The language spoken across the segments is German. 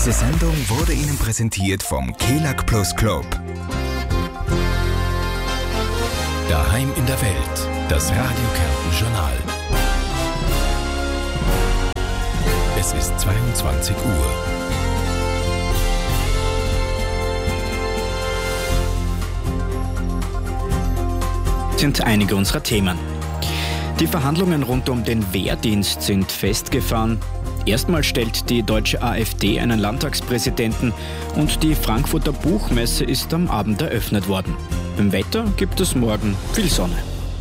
Diese Sendung wurde Ihnen präsentiert vom Kelag Plus Club. Daheim in der Welt, das Radio Kärnten Journal. Es ist 22 Uhr. Sind einige unserer Themen. Die Verhandlungen rund um den Wehrdienst sind festgefahren. Erstmal stellt die deutsche AfD einen Landtagspräsidenten und die Frankfurter Buchmesse ist am Abend eröffnet worden. Beim Wetter gibt es morgen viel Sonne.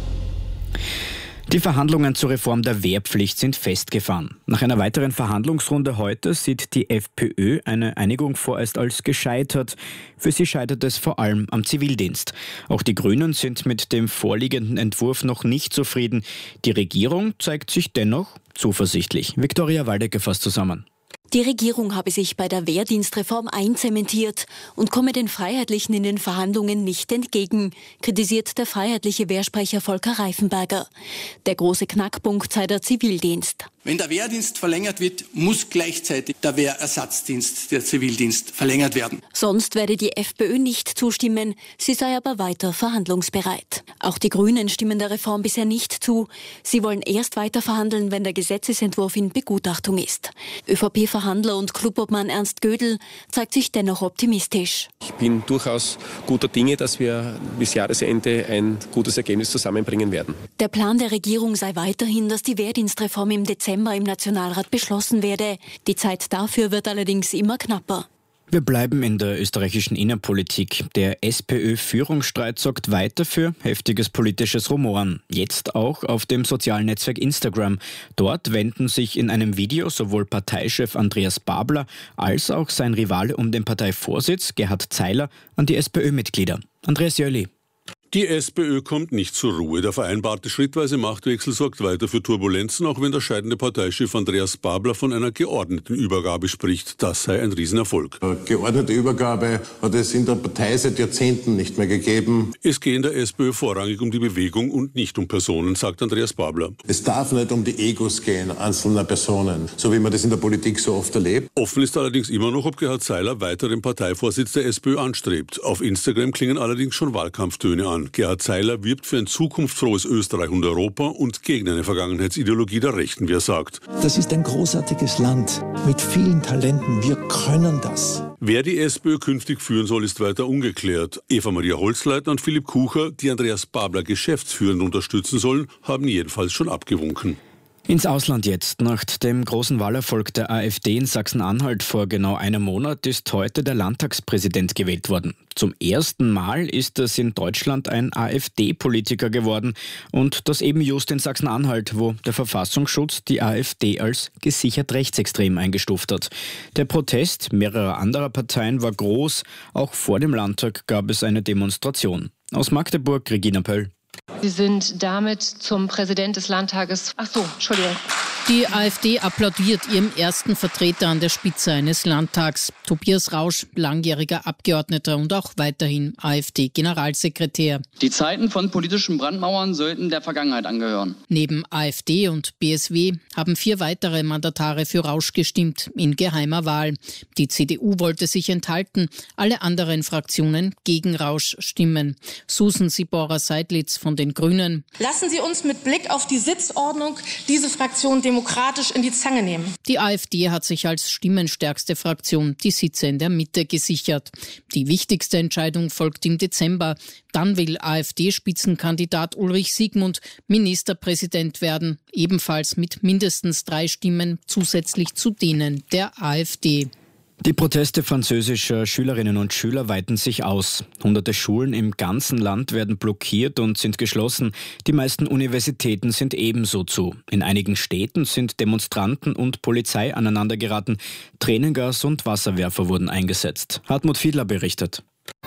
Die Verhandlungen zur Reform der Wehrpflicht sind festgefahren. Nach einer weiteren Verhandlungsrunde heute sieht die FPÖ eine Einigung vorerst als gescheitert. Für sie scheitert es vor allem am Zivildienst. Auch die Grünen sind mit dem vorliegenden Entwurf noch nicht zufrieden. Die Regierung zeigt sich dennoch zuversichtlich. Viktoria Waldecker fasst zusammen. Die Regierung habe sich bei der Wehrdienstreform einzementiert und komme den Freiheitlichen in den Verhandlungen nicht entgegen, kritisiert der freiheitliche Wehrsprecher Volker Reifenberger. Der große Knackpunkt sei der Zivildienst. Wenn der Wehrdienst verlängert wird, muss gleichzeitig der Wehrersatzdienst, der Zivildienst, verlängert werden. Sonst werde die FPÖ nicht zustimmen, sie sei aber weiter verhandlungsbereit. Auch die Grünen stimmen der Reform bisher nicht zu. Sie wollen erst weiter verhandeln, wenn der Gesetzesentwurf in Begutachtung ist. ÖVP-Verhandler und Clubobmann Ernst Gödel zeigt sich dennoch optimistisch. Ich bin durchaus guter Dinge, dass wir bis Jahresende ein gutes Ergebnis zusammenbringen werden. Der Plan der Regierung sei weiterhin, dass die Wehrdienstreform im Dezember im Nationalrat beschlossen werde. Die Zeit dafür wird allerdings immer knapper. Wir bleiben in der österreichischen Innenpolitik. Der SPÖ-Führungsstreit sorgt weiter für heftiges politisches Rumoren. Jetzt auch auf dem sozialen Netzwerk Instagram. Dort wenden sich in einem Video sowohl Parteichef Andreas Babler als auch sein Rivale um den Parteivorsitz Gerhard Zeiler an die SPÖ-Mitglieder. Andreas Jöli. Die SPÖ kommt nicht zur Ruhe. Der vereinbarte schrittweise Machtwechsel sorgt weiter für Turbulenzen, auch wenn der scheidende Parteichef Andreas Babler von einer geordneten Übergabe spricht. Das sei ein Riesenerfolg. Geordnete Übergabe hat es in der Partei seit Jahrzehnten nicht mehr gegeben. Es gehe in der SPÖ vorrangig um die Bewegung und nicht um Personen, sagt Andreas Babler. Es darf nicht um die Egos gehen einzelner Personen, so wie man das in der Politik so oft erlebt. Offen ist allerdings immer noch, ob Gerhard Zeiler weiter den Parteivorsitz der SPÖ anstrebt. Auf Instagram klingen allerdings schon Wahlkampftöne an. Gerhard Zeiler wirbt für ein zukunftsfrohes Österreich und Europa und gegen eine Vergangenheitsideologie der Rechten, wie er sagt. Das ist ein großartiges Land mit vielen Talenten. Wir können das. Wer die SPÖ künftig führen soll, ist weiter ungeklärt. Eva-Maria Holzleitner und Philipp Kucher, die Andreas Babler geschäftsführend unterstützen sollen, haben jedenfalls schon abgewunken. Ins Ausland jetzt. Nach dem großen Wahlerfolg der AfD in Sachsen-Anhalt vor genau einem Monat ist heute der Landtagspräsident gewählt worden. Zum ersten Mal ist es in Deutschland ein AfD-Politiker geworden und das eben just in Sachsen-Anhalt, wo der Verfassungsschutz die AfD als gesichert rechtsextrem eingestuft hat. Der Protest mehrerer anderer Parteien war groß. Auch vor dem Landtag gab es eine Demonstration. Aus Magdeburg, Regina Pöll. Sie sind damit zum Präsident des Landtages. Entschuldigung. Die AfD applaudiert ihrem ersten Vertreter an der Spitze eines Landtags. Tobias Rausch, langjähriger Abgeordneter und auch weiterhin AfD-Generalsekretär. Die Zeiten von politischen Brandmauern sollten der Vergangenheit angehören. Neben AfD und BSW haben 4 weitere Mandatare für Rausch gestimmt, in geheimer Wahl. Die CDU wollte sich enthalten, alle anderen Fraktionen gegen Rausch stimmen. Susan Sibora-Seidlitz von den Grünen. Lassen Sie uns mit Blick auf die Sitzordnung diese Fraktion demokratisch in die Zange nehmen. Die AfD hat sich als stimmenstärkste Fraktion die Sitze in der Mitte gesichert. Die wichtigste Entscheidung folgt im Dezember. Dann will AfD-Spitzenkandidat Ulrich Siegmund Ministerpräsident werden, ebenfalls mit mindestens 3 Stimmen zusätzlich zu denen der AfD. Die Proteste französischer Schülerinnen und Schüler weiten sich aus. Hunderte Schulen im ganzen Land werden blockiert und sind geschlossen. Die meisten Universitäten sind ebenso zu. In einigen Städten sind Demonstranten und Polizei aneinandergeraten. Tränengas und Wasserwerfer wurden eingesetzt. Hartmut Fiedler berichtet.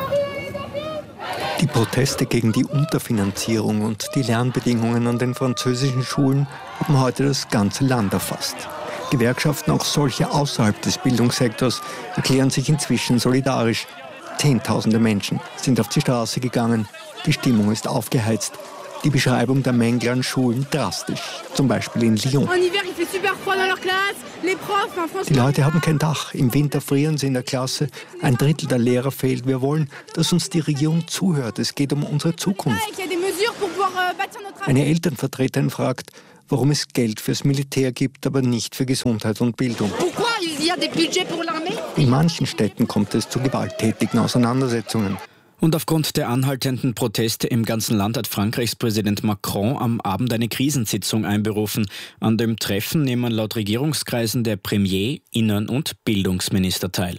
Die Proteste gegen die Unterfinanzierung und die Lernbedingungen an den französischen Schulen haben heute das ganze Land erfasst. Gewerkschaften, auch solche außerhalb des Bildungssektors, erklären sich inzwischen solidarisch. Zehntausende Menschen sind auf die Straße gegangen. Die Stimmung ist aufgeheizt. die Beschreibung der Mängel an Schulen drastisch, zum Beispiel in Lyon. Die Leute haben kein Dach, im Winter frieren sie in der Klasse, 1/3 der Lehrer fehlt. Wir wollen, dass uns die Regierung zuhört, es geht um unsere Zukunft. Eine Elternvertreterin fragt, warum es Geld fürs Militär gibt, aber nicht für Gesundheit und Bildung. In manchen Städten kommt es zu gewalttätigen Auseinandersetzungen. Und aufgrund der anhaltenden Proteste im ganzen Land hat Frankreichs Präsident Macron am Abend eine Krisensitzung einberufen. An dem Treffen nehmen laut Regierungskreisen der Premier, Innen- und Bildungsminister teil.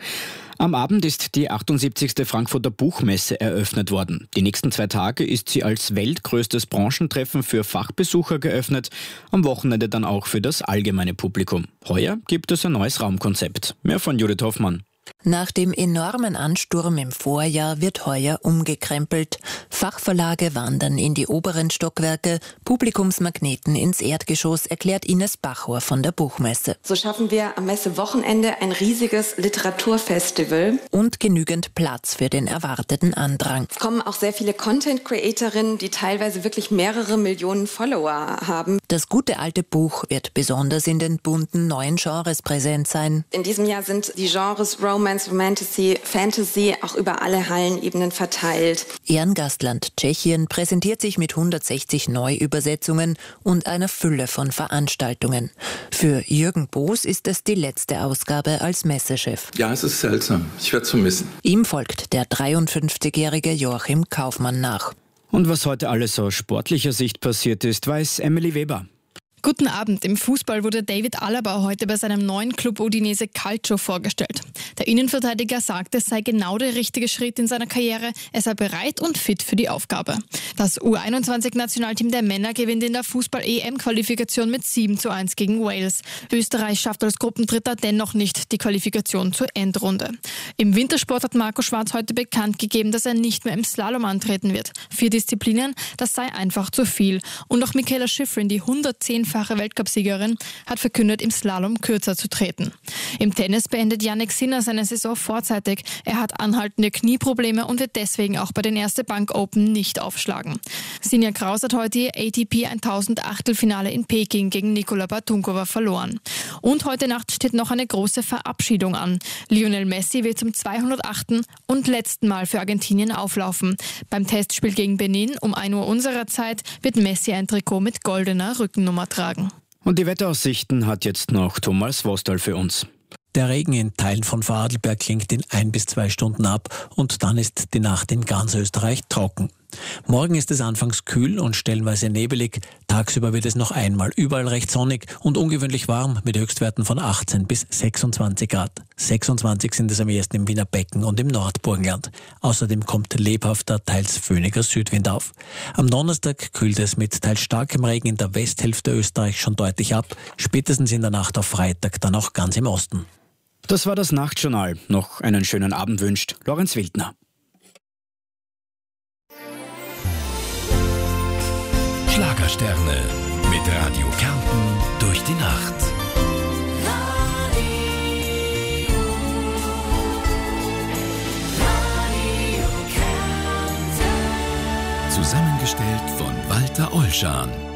Am Abend ist die 78. Frankfurter Buchmesse eröffnet worden. Die nächsten 2 Tage ist sie als weltgrößtes Branchentreffen für Fachbesucher geöffnet, am Wochenende dann auch für das allgemeine Publikum. Heuer gibt es ein neues Raumkonzept. Mehr von Judith Hoffmann. Nach dem enormen Ansturm im Vorjahr wird heuer umgekrempelt. Fachverlage wandern in die oberen Stockwerke, Publikumsmagneten ins Erdgeschoss, erklärt Ines Bachor von der Buchmesse. So schaffen wir am Messewochenende ein riesiges Literaturfestival. Und genügend Platz für den erwarteten Andrang. Es kommen auch sehr viele Content-Creatorinnen, die teilweise wirklich mehrere Millionen Follower haben. Das gute alte Buch wird besonders in den bunten neuen Genres präsent sein. In diesem Jahr sind die Genres Romance, Fantasy auch über alle Hallenebenen verteilt. Ehrengastland Tschechien präsentiert sich mit 160 Neuübersetzungen und einer Fülle von Veranstaltungen. Für Jürgen Boos ist es die letzte Ausgabe als Messechef. Ja, es ist seltsam. Ich werde es vermissen. Ihm folgt der 53-jährige Joachim Kaufmann nach. Und was heute alles aus sportlicher Sicht passiert ist, weiß Emily Weber. Guten Abend. Im Fußball wurde David Alaba heute bei seinem neuen Club Udinese Calcio vorgestellt. Der Innenverteidiger sagte, es sei genau der richtige Schritt in seiner Karriere. Er sei bereit und fit für die Aufgabe. Das U21-Nationalteam der Männer gewinnt in der Fußball-EM-Qualifikation mit 7:1 gegen Wales. Österreich schafft als Gruppendritter dennoch nicht die Qualifikation zur Endrunde. Im Wintersport hat Marco Schwarz heute bekannt gegeben, dass er nicht mehr im Slalom antreten wird. 4 Disziplinen, das sei einfach zu viel. Und auch Michaela Schifrin, die 110-fache Weltcupsiegerin, hat verkündet, im Slalom kürzer zu treten. Im Tennis beendet Jannik Sinner seine Saison vorzeitig. Er hat anhaltende Knieprobleme und wird deswegen auch bei den Erste Bank Open nicht aufschlagen. Sinja Kraus hat heute ihr ATP 1000 Achtelfinale in Peking gegen Nikola Batunkova verloren. Und heute Nacht steht noch eine große Verabschiedung an. Lionel Messi wird zum 208. und letzten Mal für Argentinien auflaufen. Beim Testspiel gegen Benin um 1 Uhr unserer Zeit wird Messi ein Trikot mit goldener Rückennummer tragen. Und die Wetteraussichten hat jetzt noch Thomas Vostal für uns. Der Regen in Teilen von Vorarlberg klingt in 1 bis 2 Stunden ab und dann ist die Nacht in ganz Österreich trocken. Morgen ist es anfangs kühl und stellenweise nebelig. Tagsüber wird es noch einmal überall recht sonnig und ungewöhnlich warm mit Höchstwerten von 18 bis 26 Grad. 26 sind es am ehesten im Wiener Becken und im Nordburgenland. Außerdem kommt lebhafter, teils föhniger Südwind auf. Am Donnerstag kühlt es mit teils starkem Regen in der Westhälfte Österreichs schon deutlich ab. Spätestens in der Nacht auf Freitag dann auch ganz im Osten. Das war das Nachtjournal. Noch einen schönen Abend wünscht Lorenz Wildner. Schlagersterne mit Radio Kärnten durch die Nacht. Zusammengestellt von Walter Olschan.